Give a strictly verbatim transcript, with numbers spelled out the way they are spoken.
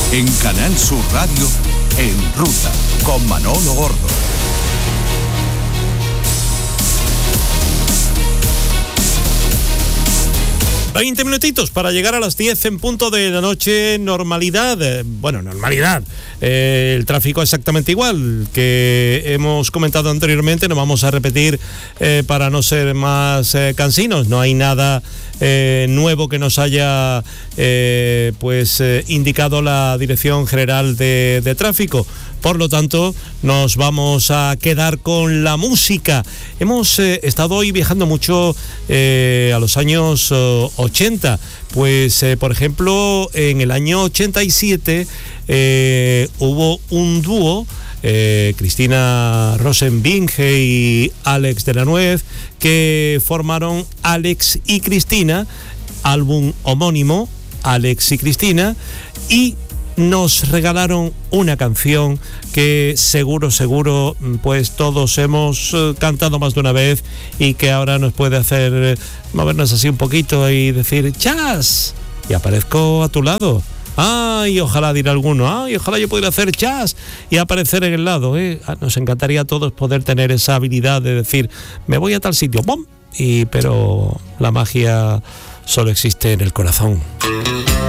En Canal Sur Radio, En Ruta, con Manolo Gordo. veinte minutitos para llegar a las diez en punto de la noche. Normalidad, eh, bueno, normalidad. Eh, el tráfico exactamente igual que hemos comentado anteriormente. No vamos a repetir eh, para no ser más eh, cansinos. No hay nada eh, nuevo que nos haya eh, pues eh, indicado la Dirección General de, de Tráfico. Por lo tanto, nos vamos a quedar con la música. Hemos eh, estado hoy viajando mucho eh, a los años eh, ochenta. Pues, eh, por ejemplo, en el año ochenta y siete eh, hubo un dúo, eh, Cristina Rosenbinge y Alex de la Nuez, que formaron Alex y Cristina, álbum homónimo, Alex y Cristina, y nos regalaron una canción que seguro, seguro, pues todos hemos eh, cantado más de una vez y que ahora nos puede hacer eh, movernos así un poquito y decir ¡chas! Y aparezco a tu lado. ¡Ay! Ojalá dirá alguno. ¡Ay! Ojalá yo pudiera hacer chas y aparecer en el lado. ¿eh? Nos encantaría a todos poder tener esa habilidad de decir me voy a tal sitio, ¡pum! Y, pero la magia solo existe en el corazón.